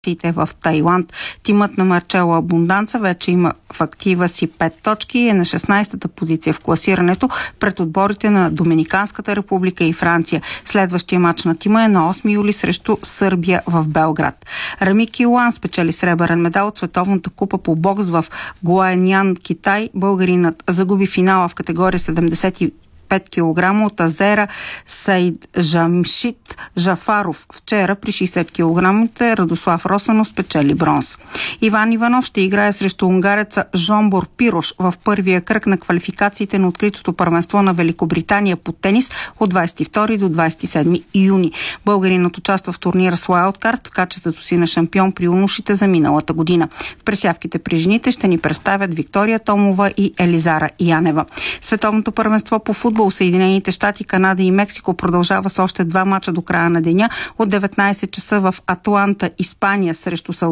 в Тайланд. Тимът на Марчело Абунданца вече има в актива си 5 точки и е на 16-та позиция в класирането пред отборите на Доминиканската република и Франция. Следващия матч на тима е на 8 юли срещу Сърбия в Белград. Рами Килуан спечели сребърен медал от Световната купа по бокс в Гуаньян, Китай. Българинът загуби финала в категория 75 кг от азера Саид Жамшид Жафаров. Вчера при 60 кг Радослав Росанов спечели бронз. Иван Иванов ще играе срещу унгареца Жомбор Пирош в първия кръг на квалификациите на откритото първенство на Великобритания по тенис от 22 до 27 юни. Българинът участва в турнира с Уайлдкарт в качеството си на шампион при юношите за миналата година. В пресявките при жените ще ни представят Виктория Томова и Елизара Янева. Световното първенство по футбол Съединените щати, Канада и Мексико продължава с още 2 мача до края на деня от 19 часа в Атланта, Испания срещу Саудитска